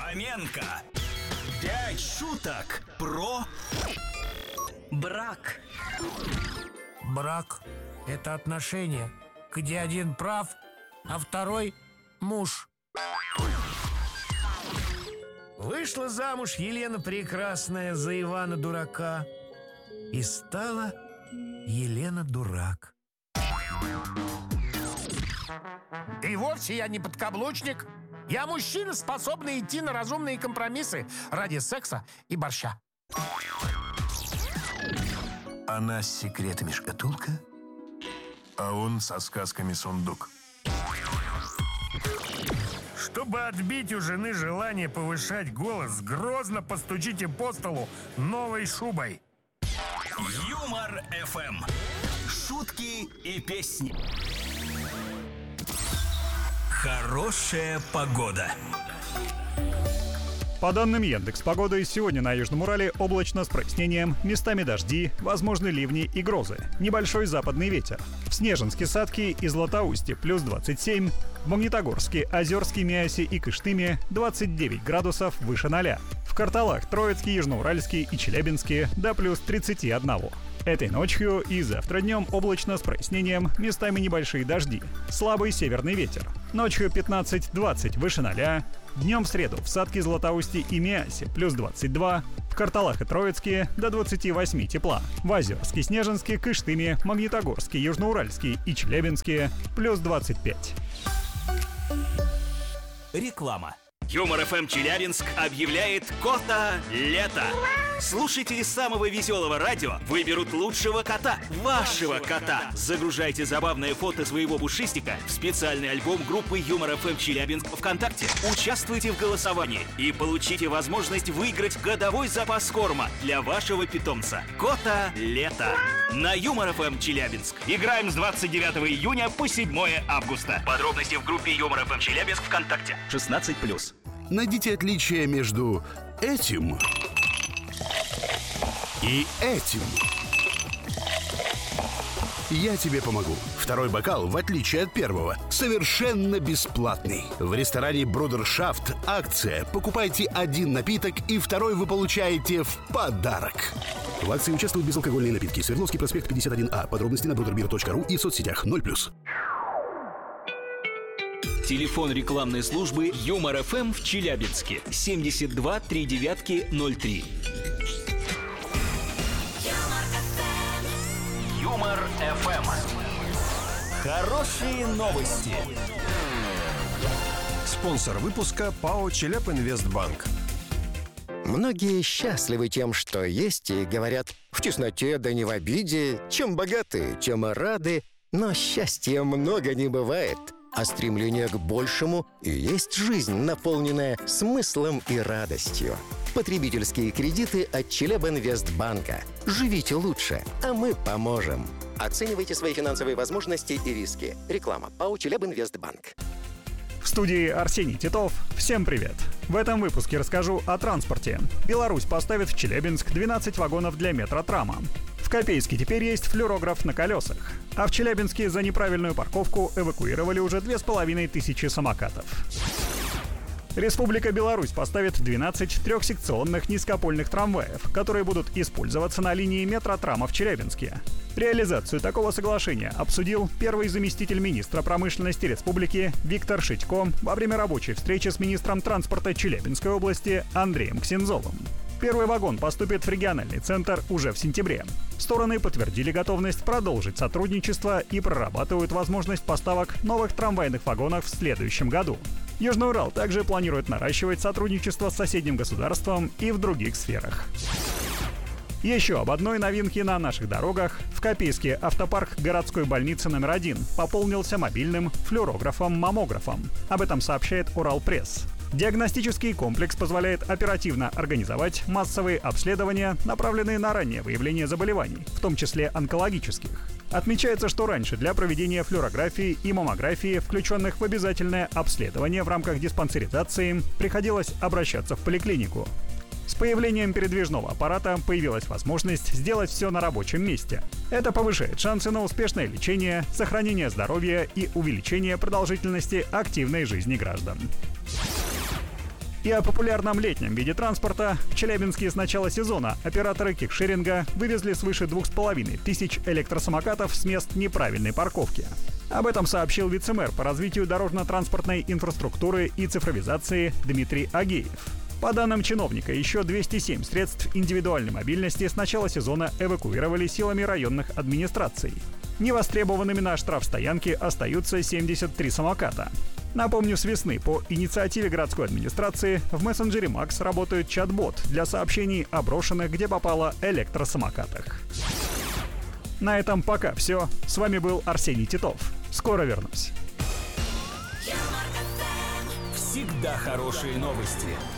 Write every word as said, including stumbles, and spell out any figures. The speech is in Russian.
Фоменко. Пять шуток про брак. Брак – это отношения, где один прав, а второй – муж. Вышла замуж Елена Прекрасная за Ивана Дурака, и стала Елена Дурак. И вовсе я не подкаблучник. Я мужчина, способный идти на разумные компромиссы ради секса и борща. Она с секретами шкатулка, а он со сказками сундук. Чтобы отбить у жены желание повышать голос, грозно постучите по столу новой шубой. Юмор эф эм. Шутки и песни. Хорошая погода. По данным Яндекс.Погоды, сегодня на Южном Урале облачно с прояснением, местами дожди, возможны ливни и грозы, небольшой западный ветер. В Снежинске, Садке и Златоусте плюс двадцать семь, в Магнитогорске, Озерске, Миасе и Кыштыме двадцать девять градусов выше ноля. В Карталах, Троицке, Южноуральске и Челябинске до плюс тридцати одного. Этой ночью и завтра днем облачно с прояснением, местами небольшие дожди, слабый северный ветер. Ночью пятнадцать-двадцать выше ноля. Днем в среду в Садке, Златоусте и Миасе плюс двадцать два, в Карталах и Троицке до двадцати восьми тепла, в Озерске, Снежинске, Кыштыме, Магнитогорске, Южноуральске и Челябинске плюс двадцать пять. Реклама. Юмор эф эм Челябинск объявляет кота лето. Слушатели самого веселого радио выберут лучшего кота, вашего кота. Загружайте забавное фото своего пушистика в специальный альбом группы Юмор эф эм Челябинск ВКонтакте. Участвуйте в голосовании и получите возможность выиграть годовой запас корма для вашего питомца. Кота лето. На Юмор эф эм Челябинск. Играем с двадцать девятого июня по седьмое августа. Подробности в группе Юмор эф эм Челябинск ВКонтакте. шестнадцать плюс. Найдите отличие между этим и этим. Я тебе помогу. Второй бокал, в отличие от первого, совершенно бесплатный. В ресторане Брудершафт акция. Покупайте один напиток, и второй вы получаете в подарок. В акции участвуют безалкогольные напитки. Свердловский проспект пятьдесят один А. Подробности на брудербир точка ру и в соцсетях ноль плюс. Телефон рекламной службы Юмор эф эм в Челябинске семьдесят два три девятки ноль три. Юмор эф эм. Хорошие новости. Спонсор выпуска ПАО «Челябинвестбанк». Многие счастливы тем, что есть, и говорят: в тесноте да не в обиде, чем богаты, тем и рады. Но счастья много не бывает, а стремление к большему и есть жизнь, наполненная смыслом и радостью. Потребительские кредиты от Челябинвестбанка. Живите лучше, а мы поможем. Оценивайте свои финансовые возможности и риски. Реклама. ПАО «Челябинвестбанк». В студии Арсений Титов. Всем привет! В этом выпуске расскажу о транспорте. Беларусь поставит в Челябинск двенадцать вагонов для метротрама. В Копейске теперь есть флюорограф на колесах. А в Челябинске за неправильную парковку эвакуировали уже две с половиной тысячи самокатов. Республика Беларусь поставит двенадцать трехсекционных низкопольных трамваев, которые будут использоваться на линии метротрама в Челябинске. Реализацию такого соглашения обсудил первый заместитель министра промышленности республики Виктор Шитько во время рабочей встречи с министром транспорта Челябинской области Андреем Ксензовым. Первый вагон поступит в региональный центр уже в сентябре. Стороны подтвердили готовность продолжить сотрудничество и прорабатывают возможность поставок новых трамвайных вагонов в следующем году. Южный Урал также планирует наращивать сотрудничество с соседним государством и в других сферах. Еще об одной новинке на наших дорогах. В Копейске автопарк городской больницы номер один пополнился мобильным флюорографом-маммографом. Об этом сообщает Уралпресс. Диагностический комплекс позволяет оперативно организовать массовые обследования, направленные на раннее выявление заболеваний, в том числе онкологических. Отмечается, что раньше для проведения флюорографии и маммографии, включенных в обязательное обследование в рамках диспансеризации, приходилось обращаться в поликлинику. С появлением передвижного аппарата появилась возможность сделать все на рабочем месте. Это повышает шансы на успешное лечение, сохранение здоровья и увеличение продолжительности активной жизни граждан. И о популярном летнем виде транспорта. В Челябинске с начала сезона операторы кикшеринга вывезли свыше двух с половиной тысяч электросамокатов с мест неправильной парковки. Об этом сообщил вице-мэр по развитию дорожно-транспортной инфраструктуры и цифровизации Дмитрий Агеев. По данным чиновника, еще двести семь средств индивидуальной мобильности с начала сезона эвакуировали силами районных администраций. Невостребованными на штрафстоянке остаются семьдесят три самоката. Напомню, с весны по инициативе городской администрации в мессенджере Макс работает чат-бот для сообщений о брошенных, где попало, электросамокатах. На этом пока все. С вами был Арсений Титов. Скоро вернусь. Всегда хорошие новости.